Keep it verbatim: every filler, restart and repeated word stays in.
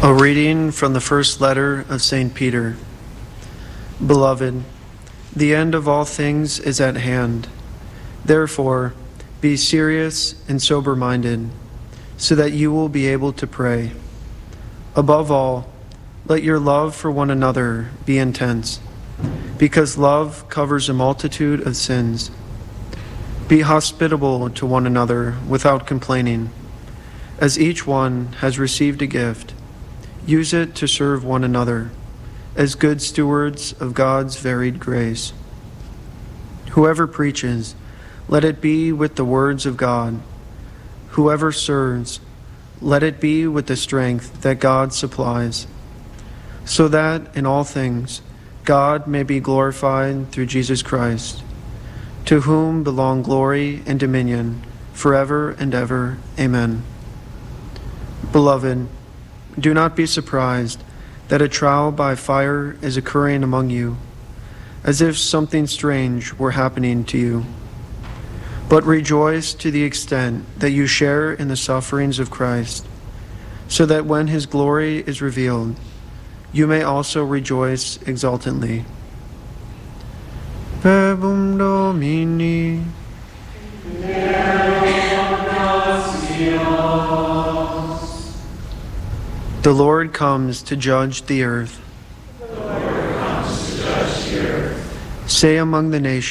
A reading from the first letter of Saint Peter. Beloved, the end of all things is at hand. Therefore, be serious and sober-minded, so that you will be able to pray. Above all, let your love for one another be intense, because love covers a multitude of sins. Be hospitable to one another without complaining. As each one has received a gift, use it to serve one another as good stewards of God's varied grace. Whoever preaches, let it be with the words of God. Whoever serves, let it be with the strength that God supplies, so that in all things God may be glorified through Jesus Christ, to whom belong glory and dominion forever and ever. Amen. Beloved, do not be surprised that a trial by fire is occurring among you, as if something strange were happening to you. But rejoice to the extent that you share in the sufferings of Christ, so that when his glory is revealed, you may also rejoice exultantly. Verbum Domini. The Lord comes to judge the earth. The Lord comes to judge the earth. Say among the nations,